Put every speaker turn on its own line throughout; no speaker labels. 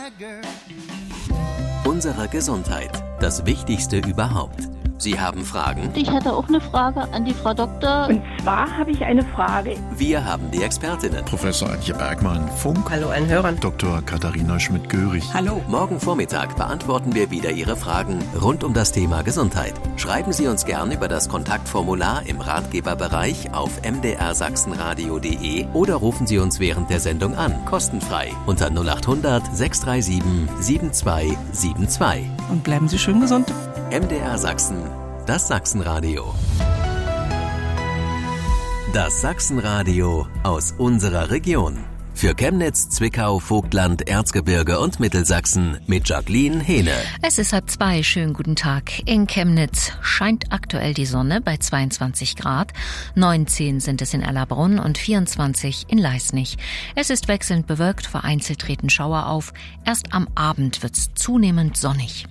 Unsere Gesundheit, das Wichtigste überhaupt. Sie haben Fragen?
Ich hätte auch eine Frage an die Frau Doktor.
Und zwar habe ich eine Frage.
Wir haben die Expertinnen.
Professor Antje Bergmann, Funk.
Hallo an Hörern.
Dr. Katharina Schmidt-Görig.
Hallo.
Morgen Vormittag beantworten wir wieder Ihre Fragen rund um das Thema Gesundheit. Schreiben Sie uns gern über das Kontaktformular im Ratgeberbereich auf mdrsachsenradio.de oder rufen Sie uns während der Sendung an, kostenfrei, unter 0800 637 7272.
Und bleiben Sie schön gesund.
MDR Sachsen, das Sachsenradio. Das Sachsenradio aus unserer Region. Für Chemnitz, Zwickau, Vogtland, Erzgebirge und Mittelsachsen mit Jacqueline Hehne.
Es ist 1:30, schönen guten Tag. In Chemnitz scheint aktuell die Sonne bei 22 Grad. 19 sind es in Erlabrunn und 24 in Leisnig. Es ist wechselnd bewölkt, vereinzelt treten Schauer auf. Erst am Abend wird's zunehmend sonnig.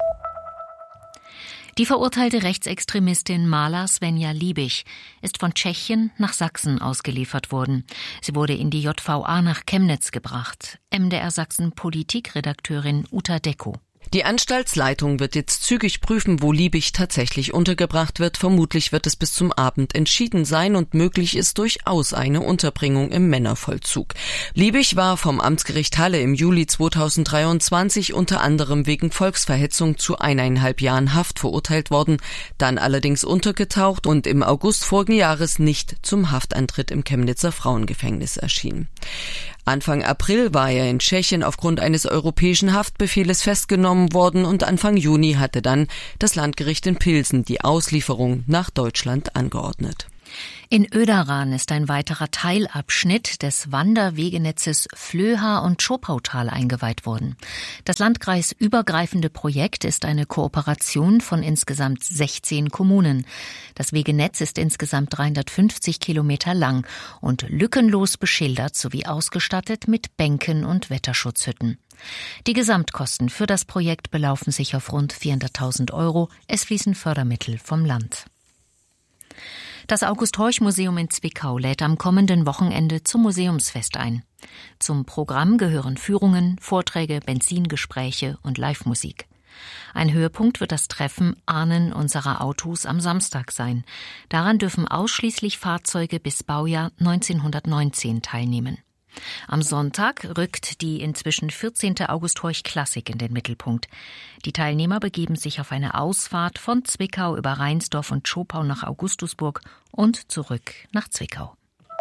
Die verurteilte Rechtsextremistin Mala Svenja Liebig ist von Tschechien nach Sachsen ausgeliefert worden. Sie wurde in die JVA nach Chemnitz gebracht. MDR Sachsen Politikredakteurin Uta Decko.
Die Anstaltsleitung wird jetzt zügig prüfen, wo Liebig tatsächlich untergebracht wird. Vermutlich wird es bis zum Abend entschieden sein und möglich ist durchaus eine Unterbringung im Männervollzug. Liebig war vom Amtsgericht Halle im Juli 2023 unter anderem wegen Volksverhetzung zu 1,5 Jahren Haft verurteilt worden, dann allerdings untergetaucht und im August vorigen Jahres nicht zum Haftantritt im Chemnitzer Frauengefängnis erschienen. Anfang April war er in Tschechien aufgrund eines europäischen Haftbefehles festgenommen worden und Anfang Juni hatte dann das Landgericht in Pilsen die Auslieferung nach Deutschland angeordnet.
In Öderan ist ein weiterer Teilabschnitt des Wanderwegenetzes Flöha- und Schopautal eingeweiht worden. Das landkreisübergreifende Projekt ist eine Kooperation von insgesamt 16 Kommunen. Das Wegenetz ist insgesamt 350 Kilometer lang und lückenlos beschildert sowie ausgestattet mit Bänken und Wetterschutzhütten. Die Gesamtkosten für das Projekt belaufen sich auf rund 400.000 €. Es fließen Fördermittel vom Land. Das August-Horch-Museum in Zwickau lädt am kommenden Wochenende zum Museumsfest ein. Zum Programm gehören Führungen, Vorträge, Benzingespräche und Live-Musik. Ein Höhepunkt wird das Treffen Ahnen unserer Autos am Samstag sein. Daran dürfen ausschließlich Fahrzeuge bis Baujahr 1919 teilnehmen. Am Sonntag rückt die inzwischen 14. August-Horch-Klassik in den Mittelpunkt. Die Teilnehmer begeben sich auf eine Ausfahrt von Zwickau über Reinsdorf und Schopau nach Augustusburg und zurück nach Zwickau.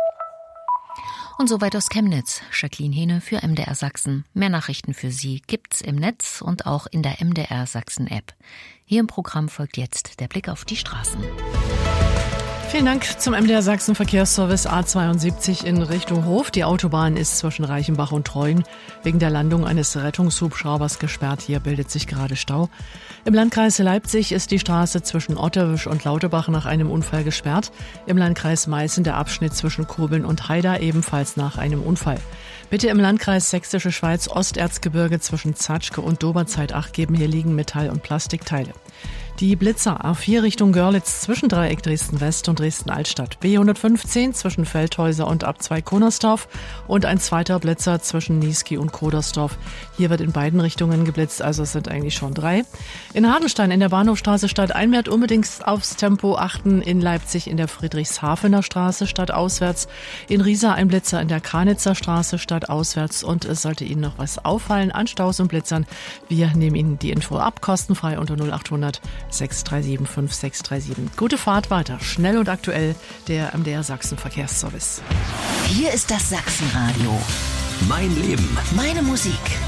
Und soweit aus Chemnitz. Jacqueline Hehne für MDR Sachsen. Mehr Nachrichten für Sie gibt's im Netz und auch in der MDR Sachsen App. Hier im Programm folgt jetzt der Blick auf die Straßen.
Vielen Dank zum MDR Sachsen Verkehrsservice A72 in Richtung Hof. Die Autobahn ist zwischen Reichenbach und Treuen wegen der Landung eines Rettungshubschraubers gesperrt. Hier bildet sich gerade Stau. Im Landkreis Leipzig ist die Straße zwischen Otterwisch und Lauterbach nach einem Unfall gesperrt. Im Landkreis Meißen der Abschnitt zwischen Kobeln und Haida ebenfalls nach einem Unfall. Bitte im Landkreis Sächsische Schweiz Osterzgebirge zwischen Zatschke und Doberzeit Acht geben. Hier liegen Metall- und Plastikteile. Die Blitzer A4 Richtung Görlitz zwischen Dreieck Dresden-West und Dresden-Altstadt. B115 zwischen Feldhäuser und Abzweig Konersdorf und ein zweiter Blitzer zwischen Niesky und Kodersdorf. Hier wird in beiden Richtungen geblitzt, also es sind eigentlich schon 3. In Hardenstein in der Bahnhofstraße stadteinwärts unbedingt aufs Tempo achten. In Leipzig in der Friedrichshafener Straße stadtauswärts. In Riesa ein Blitzer in der Kranitzer Straße stadtauswärts. Und es sollte Ihnen noch was auffallen an Staus und Blitzern. Wir nehmen Ihnen die Info ab, kostenfrei unter 0800 637 5637. Gute Fahrt weiter. Schnell und aktuell der MDR Sachsen Verkehrsservice.
Hier ist das Sachsenradio.
Mein Leben.
Meine Musik.